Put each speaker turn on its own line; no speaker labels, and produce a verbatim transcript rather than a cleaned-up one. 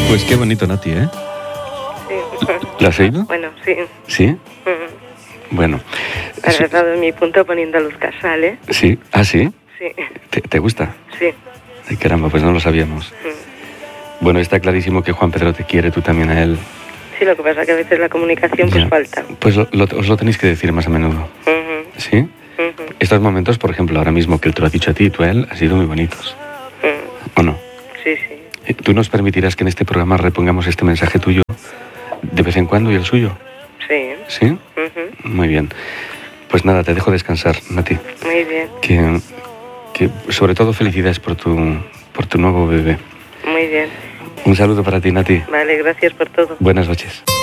Pues qué bonito, Nati, ¿eh?
Sí.
¿La has oído?
Bueno, sí.
¿Sí?
Mm.
Bueno.
Has agarrado en mi punto poniendo los casales.
Sí. ¿Ah, sí?
Sí.
¿Te, te gusta?
Sí.
Ay, caramba, pues no lo sabíamos.
Mm.
Bueno, está clarísimo que Juan Pedro te quiere, tú también a él.
Sí, lo que pasa es que a veces la comunicación pues
Ya.
falta.
Pues lo, lo, os lo tenéis que decir más a menudo.
Uh-huh.
¿Sí?
Uh-huh.
Estos momentos, por ejemplo, ahora mismo que él te lo ha dicho a ti y tú a él, han sido muy bonitos.
Uh-huh.
¿O no?
Sí, sí.
¿Tú nos permitirás que en este programa repongamos este mensaje tuyo de vez en cuando y el suyo?
Sí.
¿Sí?
Uh-huh.
Muy bien. Pues nada, te dejo descansar, Nati.
Muy bien.
Que, que sobre todo felicidades por tu, por tu nuevo bebé.
Muy bien.
Un saludo para ti, Nati.
Vale, gracias por todo.
Buenas noches.